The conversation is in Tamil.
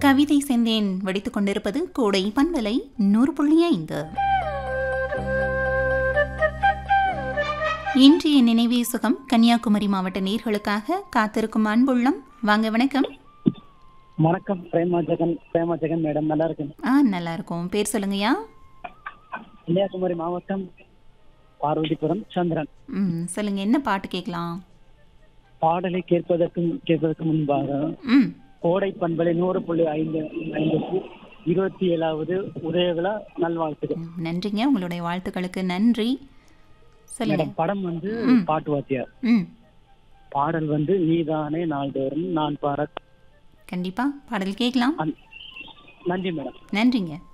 கவிதை செந்தேன் வடித்துக் கொண்டிருப்பது கோடை பண்பலை 100.5. இன்றைய நினைவே சுகம் கன்னியாகுமரி மாவட்ட நேர்களுக்காக காத்திருக்கும் அன்புள்ளம். வாங்க, வணக்கம். வணக்கம். பிரேமா ஜெகன் மேடம், நல்லா இருக்கேன். நல்லா இருக்கும். பேர் சொல்லுங்கய்யா. கன்னியாகுமரி மாவட்டம் பார்வதிபுரம் சந்திரன். சொல்லுங்க, என்ன பாட்டு கேட்கலாம்? பாடலை கேட்பதற்கு முன்பாக கோடை பண்பலை 100.5க்கு 27வது உதயவிழா நல்வாழ்த்துக்கள். நன்றிங்க, உங்களுடைய வாழ்த்துக்களுக்கு நன்றி. சொல்லுங்க. படம் பாட்டு வாத்தியார். பாடல் நீதானே நாள்தோறும் நான் பாட. கண்டிப்பா பாடல் கேட்கலாம். நன்றி மேடம். நன்றிங்க.